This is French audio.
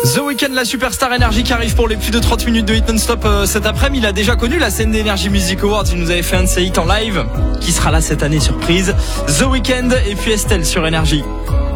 The Weeknd, la superstar énergie qui arrive pour les plus de 30 minutes de hit non-stop cet après-midi. Il a déjà connu la scène d'Energy Music Awards. Il nous avait fait un de ses hits en live. Qui sera là cette année, surprise. The Weeknd et puis Estelle sur Énergie.